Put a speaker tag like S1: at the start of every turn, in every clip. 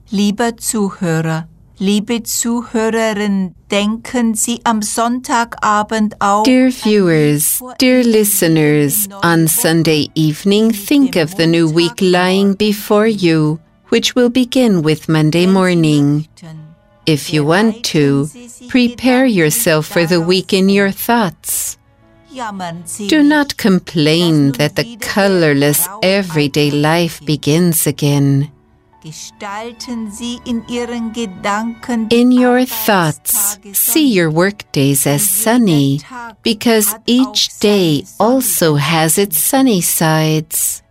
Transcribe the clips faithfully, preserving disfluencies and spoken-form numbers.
S1: Lieber Zuhörer, liebe Zuhörerin, denken Sie am Sonntagabend auch.
S2: Dear viewers, dear listeners, on Sunday evening, think of the new week lying before you, which will begin with Monday morning. If you want to, prepare yourself for the week in your thoughts. Do not complain that the colorless everyday life begins again. In your thoughts, see your workdays as sunny, because each day also has its sunny sides.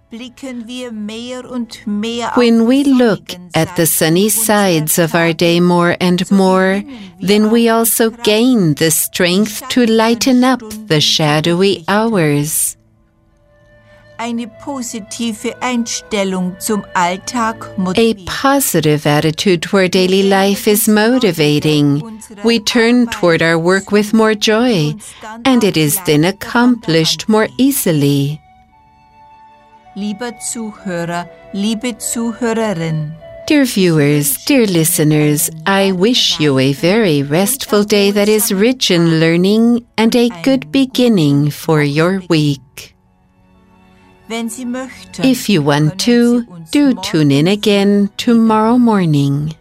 S2: When we look at the sunny sides of our day more and more, then we also gain the strength to lighten up the shadowy hours. A positive attitude toward daily life is motivating. We turn toward our work with more joy, and it is then accomplished more easily.
S1: Lieber Zuhörer, liebe Zuhörerin.
S2: Dear viewers, dear listeners, I wish you a very restful day that is rich in learning and a good beginning for your week. If you want to, do tune in again tomorrow morning.